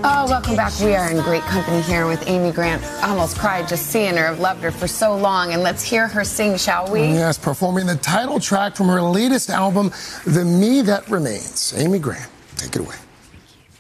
Oh, welcome back. We are in great company here with Amy Grant. I almost cried just seeing her. I've loved her for so long. And let's hear her sing, shall we? Yes, performing the title track from her latest album, The Me That Remains. Amy Grant, take it away.